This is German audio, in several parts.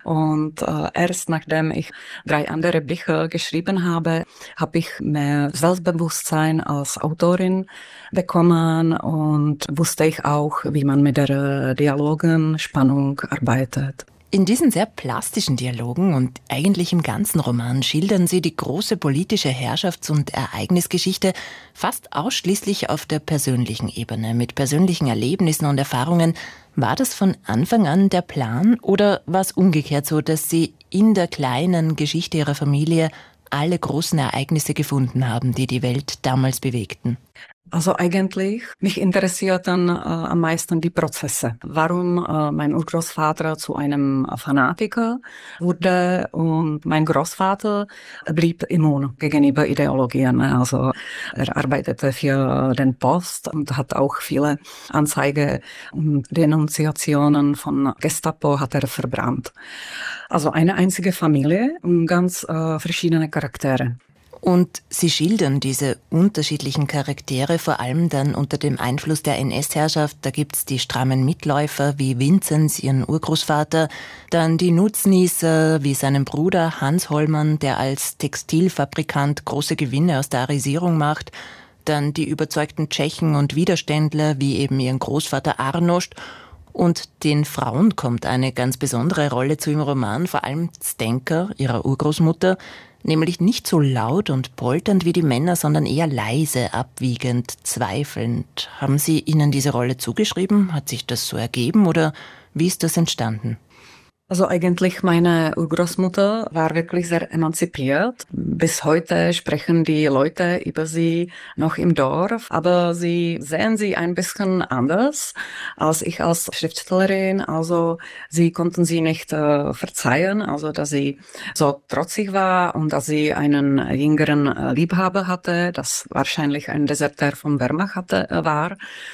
Und erst nachdem ich 3 andere Bücher geschrieben habe, habe ich mehr Selbstbewusstsein als Autorin bekommen und wusste ich auch, wie man mit der Dialogen, Spannung arbeitet. In diesen sehr plastischen Dialogen und eigentlich im ganzen Roman schildern Sie die große politische Herrschafts- und Ereignisgeschichte fast ausschließlich auf der persönlichen Ebene, mit persönlichen Erlebnissen und Erfahrungen. War das von Anfang an der Plan oder war es umgekehrt so, dass Sie in der kleinen Geschichte Ihrer Familie alle großen Ereignisse gefunden haben, die die Welt damals bewegten? Also eigentlich, mich interessierten am meisten die Prozesse. Warum mein Urgroßvater zu einem Fanatiker wurde und mein Großvater blieb immun gegenüber Ideologien. Also er arbeitete für den Post und hat auch viele Anzeige und Denunziationen von Gestapo hat er verbrannt. Also eine einzige Familie und ganz verschiedene Charaktere. Und Sie schildern diese unterschiedlichen Charaktere vor allem dann unter dem Einfluss der NS-Herrschaft. Da gibt's die strammen Mitläufer wie Vinzenz, ihren Urgroßvater, dann die Nutznießer wie seinen Bruder Hans Hollmann, der als Textilfabrikant große Gewinne aus der Arisierung macht, dann die überzeugten Tschechen und Widerständler wie eben ihren Großvater Arnošt. Und den Frauen kommt eine ganz besondere Rolle zu im Roman, vor allem Zdenka, ihrer Urgroßmutter, nämlich nicht so laut und polternd wie die Männer, sondern eher leise, abwiegend, zweifelnd. Haben Sie ihnen diese Rolle zugeschrieben? Hat sich das so ergeben oder wie ist das entstanden? Also eigentlich meine Urgroßmutter war wirklich sehr emanzipiert. Bis heute sprechen die Leute über sie noch im Dorf, aber sie sehen sie ein bisschen anders als ich als Schriftstellerin. Also sie konnten sie nicht verzeihen, also dass sie so trotzig war und dass sie einen jüngeren Liebhaber hatte, das wahrscheinlich ein Deserteur vom Wehrmacht war.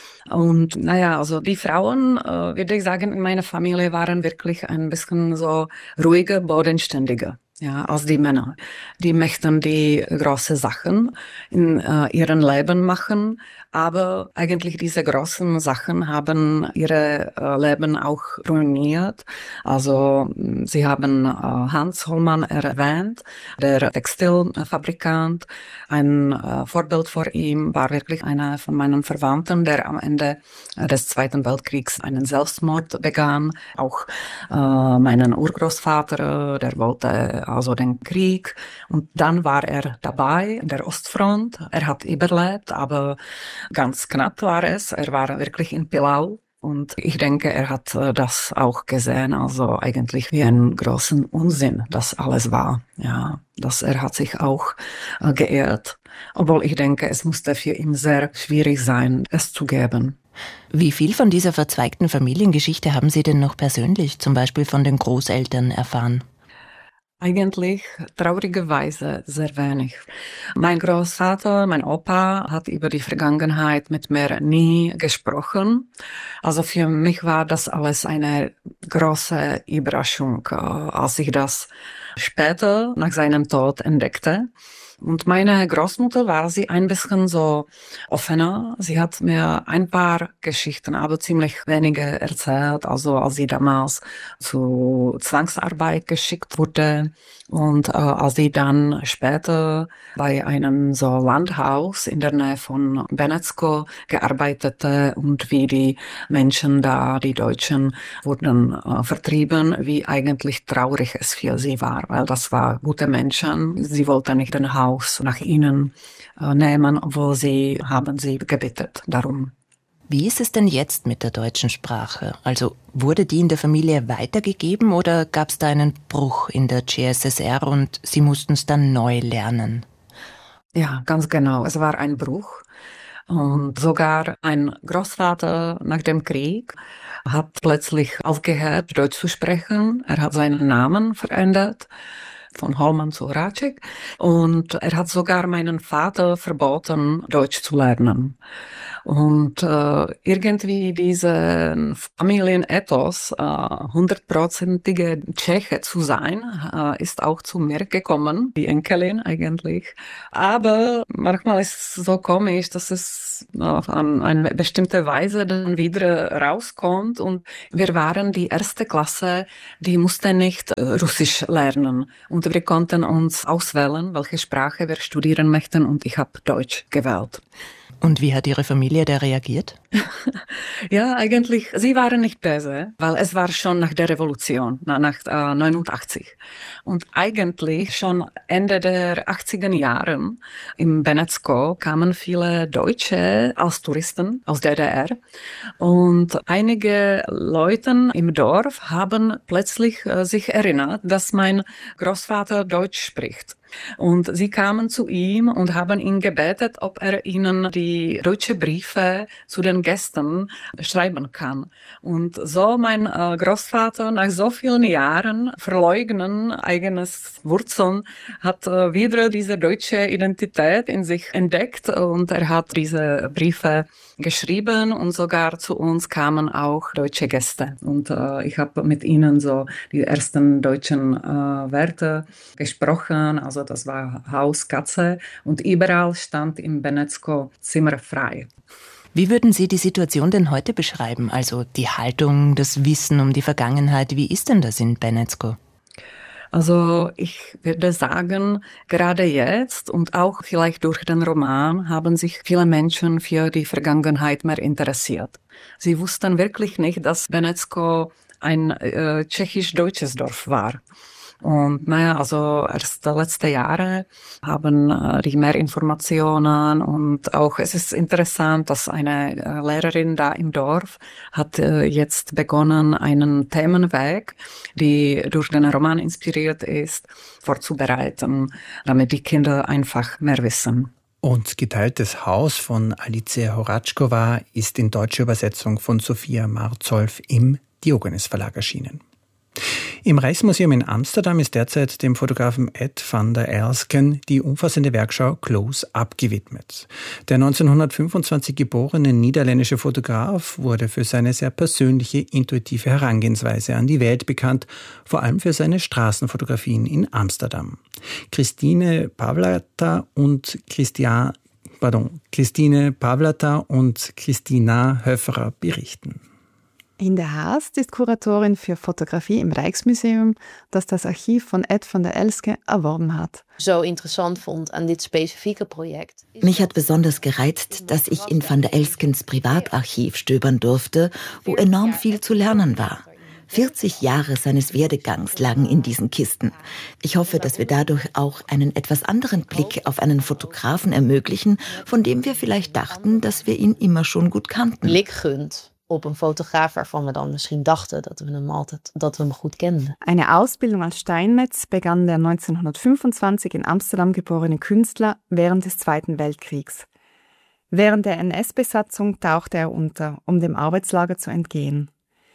Und naja, also die Frauen, würde ich sagen, in meiner Familie waren wirklich ein bisschen so ruhige, bodenständige. Ja, als die Männer. Die möchten die große Sachen in ihrem Leben machen, aber eigentlich diese großen Sachen haben ihre Leben auch ruiniert. Also sie haben Hans Hollmann erwähnt, der Textilfabrikant. Ein Vorbild vor ihm war wirklich einer von meinen Verwandten, der am Ende des Zweiten Weltkriegs einen Selbstmord begann. Auch meinen Urgroßvater, der wollte also den Krieg. Und dann war er dabei in der Ostfront. Er hat überlebt, aber ganz knapp war es. Er war wirklich in Pilau. Und ich denke, er hat das auch gesehen, also eigentlich wie einen großen Unsinn, das alles war. Ja, er hat sich auch geehrt, obwohl ich denke, es musste für ihn sehr schwierig sein, es zu geben. Wie viel von dieser verzweigten Familiengeschichte haben Sie denn noch persönlich, zum Beispiel von den Großeltern, erfahren? Eigentlich traurigerweise sehr wenig. Mein Großvater, mein Opa, hat über die Vergangenheit mit mir nie gesprochen. Also für mich war das alles eine große Überraschung, als ich das später nach seinem Tod entdeckte. Und meine Großmutter war sie ein bisschen so offener. Sie hat mir ein paar Geschichten, aber ziemlich wenige erzählt. Also als sie damals zu Zwangsarbeit geschickt wurde und als sie dann später bei einem so Landhaus in der Nähe von Benecko gearbeitete und wie die Menschen da, die Deutschen, wurden vertrieben, wie eigentlich traurig es für sie war, weil das war gute Menschen. Sie wollten nicht ein Haus nach ihnen nehmen, obwohl sie haben sie gebeten darum. Wie ist es denn jetzt mit der deutschen Sprache? Also wurde die in der Familie weitergegeben oder gab es da einen Bruch in der CSSR und Sie mussten es dann neu lernen? Ja, ganz genau. Es war ein Bruch. Und sogar ein Großvater nach dem Krieg hat plötzlich aufgehört, Deutsch zu sprechen. Er hat seinen Namen verändert, von Hollmann zu Horáček. Und er hat sogar meinen Vater verboten, Deutsch zu lernen. Und irgendwie diese Familienethos, 100%ige Tscheche zu sein, ist auch zu mir gekommen, die Enkelin eigentlich. Aber manchmal ist es so komisch, dass es auf eine bestimmte Weise dann wieder rauskommt. Und wir waren die erste Klasse, die musste nicht Russisch lernen. Und wir konnten uns auswählen, welche Sprache wir studieren möchten. Und ich habe Deutsch gewählt. Und wie hat Ihre Familie da reagiert? Ja, eigentlich, sie waren nicht böse, weil es war schon nach der Revolution, nach 89. Und eigentlich schon Ende der 80er Jahren im Benetsko kamen viele Deutsche als Touristen aus DDR. Und einige Leute im Dorf haben plötzlich sich erinnert, dass mein Großvater Deutsch spricht. Und sie kamen zu ihm und haben ihn gebetet, ob er ihnen die deutsche Briefe zu den Gästen schreiben kann. Und so mein Großvater nach so vielen Jahren verleugnen eigenes Wurzeln hat wieder diese deutsche Identität in sich entdeckt und er hat diese Briefe geschrieben und sogar zu uns kamen auch deutsche Gäste. Und ich habe mit ihnen so die ersten deutschen Wörter gesprochen. Also das war Haus, Katze und überall stand im Benetsko Zimmer frei. Wie würden Sie die Situation denn heute beschreiben? Also die Haltung, das Wissen um die Vergangenheit, wie ist denn das in Benetsko? Also ich würde sagen, gerade jetzt und auch vielleicht durch den Roman haben sich viele Menschen für die Vergangenheit mehr interessiert. Sie wussten wirklich nicht, dass Benetsko ein tschechisch-deutsches Dorf war. Und also erst letzte Jahre haben die mehr Informationen und auch es ist interessant, dass eine Lehrerin da im Dorf hat jetzt begonnen, einen Themenweg, die durch den Roman inspiriert ist, vorzubereiten, damit die Kinder einfach mehr wissen. Und Geteiltes Haus von Alicia Horatschkova ist in deutscher Übersetzung von Sophia Marzolf im Diogenes Verlag erschienen. Im Rijksmuseum in Amsterdam ist derzeit dem Fotografen Ed van der Elsken die umfassende Werkschau Close-Up gewidmet. Der 1925 geborene niederländische Fotograf wurde für seine sehr persönliche, intuitive Herangehensweise an die Welt bekannt, vor allem für seine Straßenfotografien in Amsterdam. Christine Pavlata und Christina Höfferer berichten. Hinde Haast ist Kuratorin für Fotografie im Rijksmuseum, das das Archiv von Ed van der Elske erworben hat. So interessant vond aan dit specifieke project. Mich hat besonders gereizt, dass ich in van der Elskens Privatarchiv stöbern durfte, wo enorm viel zu lernen war. 40 Jahre seines Werdegangs lagen in diesen Kisten. Ich hoffe, dass wir dadurch auch einen etwas anderen Blick auf einen Fotografen ermöglichen, von dem wir vielleicht dachten, dass wir ihn immer schon gut kannten. Blik gunt op een fotograaf waarvan we dan misschien dachten dat we hem goed kenden. Eine Ausbildung als Steinmetz begann der 1925 in Amsterdam geborene Künstler während des Zweiten Weltkriegs. Während der NS-Besatzung tauchte er unter, um dem Arbeitslager zu entgehen.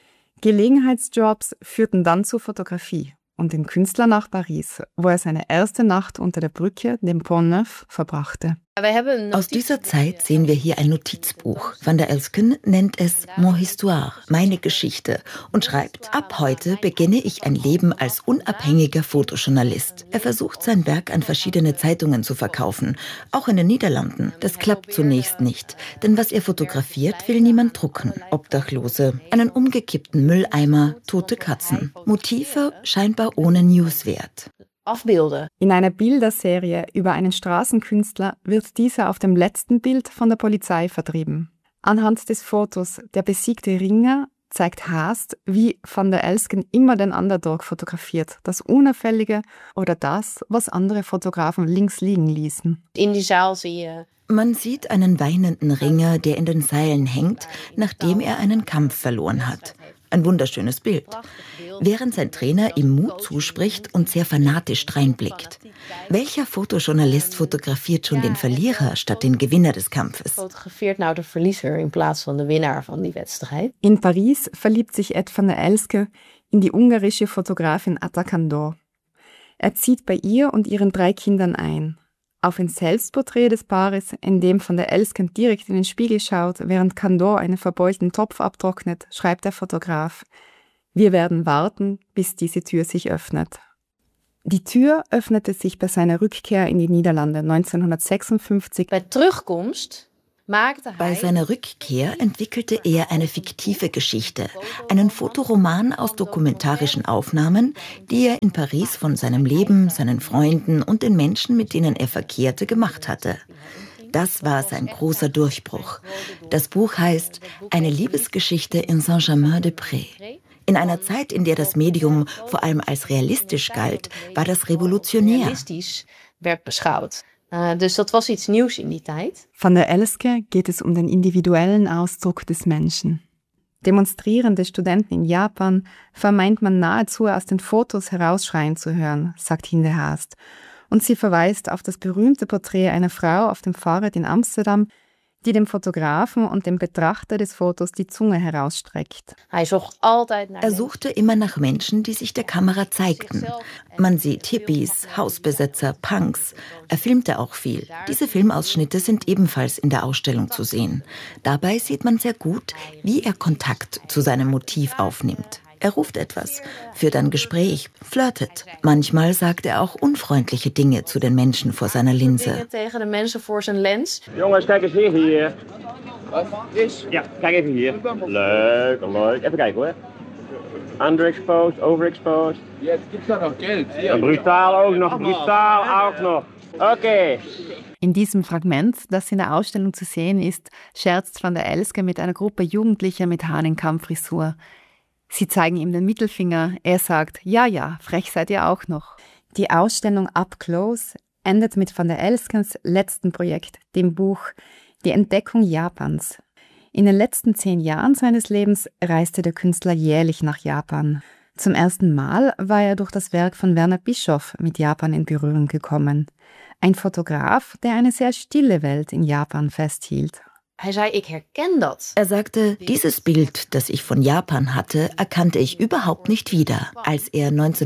Gelegenheitsjobs führten dann zur Fotografie und den Künstler nach Paris, wo er seine erste Nacht unter der Brücke, dem Pont Neuf, verbrachte. Aus dieser Zeit sehen wir hier ein Notizbuch. Van der Elsken nennt es Mon Histoire, meine Geschichte, und schreibt, ab heute beginne ich ein Leben als unabhängiger Fotojournalist. Er versucht, sein Werk an verschiedene Zeitungen zu verkaufen, auch in den Niederlanden. Das klappt zunächst nicht, denn was er fotografiert, will niemand drucken. Obdachlose, einen umgekippten Mülleimer, tote Katzen. Motive scheinbar ohne Newswert. Afbeelden. In einer Bilderserie über einen Straßenkünstler wird dieser auf dem letzten Bild von der Polizei vertrieben. Anhand des Fotos Der besiegte Ringer zeigt Haast, wie van der Elsken immer den Underdog fotografiert, das Unauffällige oder das, was andere Fotografen links liegen ließen. In die Zaal zie je. Man sieht einen weinenden Ringer, der in den Seilen hängt, nachdem er einen Kampf verloren hat. Ein wunderschönes Bild. Während sein Trainer ihm Mut zuspricht und sehr fanatisch dreinblickt. Welcher Fotojournalist fotografiert schon den Verlierer statt den Gewinner des Kampfes? Fotografiert nou de verliezer in plaats van de winnaar van die wedstrijd. In Paris verliebt sich Ed van der Elske in die ungarische Fotografin Atta Kandor. Er zieht bei ihr und ihren 3 Kindern ein. Auf ein Selbstporträt des Paares, in dem van der Elsken direkt in den Spiegel schaut, während Candor einen verbeulten Topf abtrocknet, schreibt der Fotograf: Wir werden warten, bis diese Tür sich öffnet. Die Tür öffnete sich bei seiner Rückkehr in die Niederlande 1956. Bei seiner Rückkehr entwickelte er eine fiktive Geschichte, einen Fotoroman aus dokumentarischen Aufnahmen, die er in Paris von seinem Leben, seinen Freunden und den Menschen, mit denen er verkehrte, gemacht hatte. Das war sein großer Durchbruch. Das Buch heißt Eine Liebesgeschichte in Saint-Germain-des-Prés. In einer Zeit, in der das Medium vor allem als realistisch galt, war das revolutionär. Dus dat was iets nieuws in die tijd. Van der Elske geht es um den individuellen Ausdruck des Menschen. Demonstrierende Studenten in Japan vermeint man nahezu aus den Fotos herausschreien zu hören, sagt Hinde Haast. Und sie verweist auf das berühmte Porträt einer Frau auf dem Fahrrad in Amsterdam, die dem Fotografen und dem Betrachter des Fotos die Zunge herausstreckt. Er suchte immer nach Menschen, die sich der Kamera zeigten. Man sieht Hippies, Hausbesetzer, Punks. Er filmte auch viel. Diese Filmausschnitte sind ebenfalls in der Ausstellung zu sehen. Dabei sieht man sehr gut, wie er Kontakt zu seinem Motiv aufnimmt. Er ruft etwas, führt ein Gespräch, flirtet. Manchmal sagt er auch unfreundliche Dinge zu den Menschen vor seiner Linse. Jongens, kijk eens hier. Wat? Ja, kijk even hier. Leuk, leuk. Even kijken hoor. Underexposed, overexposed. Jetzt gibt's da noch Geld. Hier. Brutal auch noch. Okay. In diesem Fragment, das in der Ausstellung zu sehen ist, scherzt van der Elske mit einer Gruppe Jugendlicher mit Hahnenkammfrisur. Sie zeigen ihm den Mittelfinger, er sagt, ja, frech seid ihr auch noch. Die Ausstellung Up Close endet mit van der Elskens letzten Projekt, dem Buch Die Entdeckung Japans. In den letzten 10 Jahren seines Lebens reiste der Künstler jährlich nach Japan. Zum ersten Mal war er durch das Werk von Werner Bischoff mit Japan in Berührung gekommen. Ein Fotograf, der eine sehr stille Welt in Japan festhielt. Er sagte, dieses Bild, das ich von Japan hatte, erkannte ich überhaupt nicht wieder, als er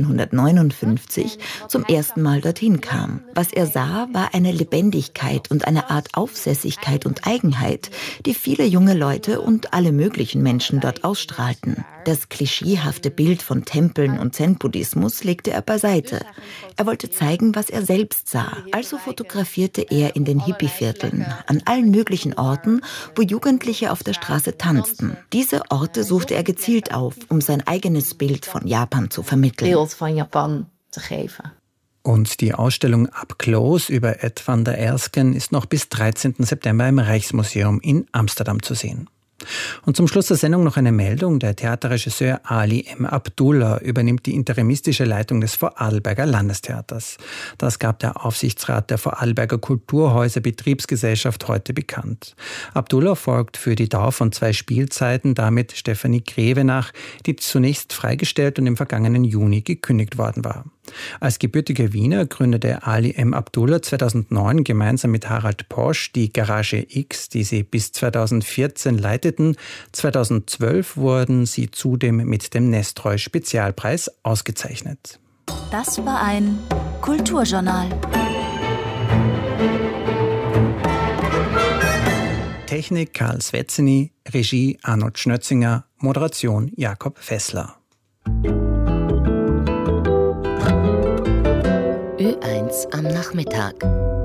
1959 zum ersten Mal dorthin kam. Was er sah, war eine Lebendigkeit und eine Art Aufsässigkeit und Eigenheit, die viele junge Leute und alle möglichen Menschen dort ausstrahlten. Das klischeehafte Bild von Tempeln und Zen-Buddhismus legte er beiseite. Er wollte zeigen, was er selbst sah. Also fotografierte er in den Hippie-Vierteln, an allen möglichen Orten, wo Jugendliche auf der Straße tanzten. Diese Orte suchte er gezielt auf, um sein eigenes Bild von Japan zu vermitteln. Und die Ausstellung Up Close über Ed van der Elsken ist noch bis 13. September im Rijksmuseum in Amsterdam zu sehen. Und zum Schluss der Sendung noch eine Meldung. Der Theaterregisseur Ali M. Abdullah übernimmt die interimistische Leitung des Vorarlberger Landestheaters. Das gab der Aufsichtsrat der Vorarlberger Kulturhäuser Betriebsgesellschaft heute bekannt. Abdullah folgt für die Dauer von 2 Spielzeiten damit Stefanie Greve nach, die zunächst freigestellt und im vergangenen Juni gekündigt worden war. Als gebürtiger Wiener gründete Ali M. Abdullah 2009 gemeinsam mit Harald Posch die Garage X, die sie bis 2014 leiteten. 2012 wurden sie zudem mit dem Nestroy Spezialpreis ausgezeichnet. Das war ein Kulturjournal. Technik Karl Svetzeny, Regie Arnold Schnötzinger, Moderation Jakob Fessler. Ö1 am Nachmittag.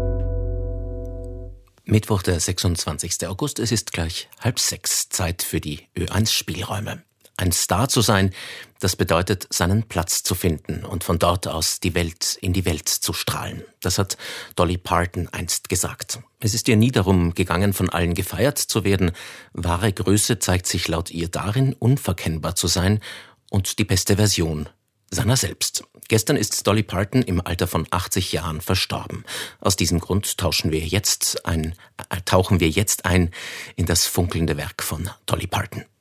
Mittwoch, der 26. August, es ist gleich 5:30, Zeit für die Ö1-Spielräume. Ein Star zu sein, das bedeutet, seinen Platz zu finden und von dort aus in die Welt zu strahlen. Das hat Dolly Parton einst gesagt. Es ist ihr nie darum gegangen, von allen gefeiert zu werden. Wahre Größe zeigt sich laut ihr darin, unverkennbar zu sein und die beste Version seiner selbst. Gestern ist Dolly Parton im Alter von 80 Jahren verstorben. Aus diesem Grund tauchen wir jetzt ein in das funkelnde Werk von Dolly Parton.